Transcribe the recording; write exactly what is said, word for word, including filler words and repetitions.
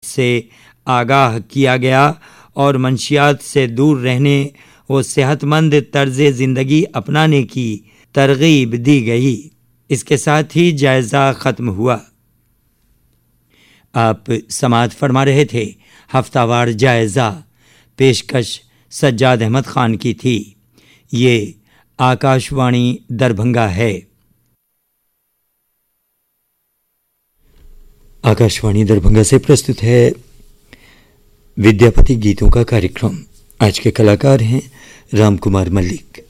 से आगाह किया गया और मंशियात से दूर रहने व सेहतमंद तर्ज ज़िंदगी अपनाने की तरगीब दी गई। इसके साथ ही जायज़ा ख़त्म हुआ। आप समाअत फरमा रहे थे हफ्तावार जायज़ा, पेशकश सज्जाद अहमद खान की थी। ये आकाशवाणी दरभंगा है। आकाशवाणी दरभंगा से प्रस्तुत है विद्यापति गीतों का कार्यक्रम। आज के कलाकार हैं राम कुमार मल्लिक।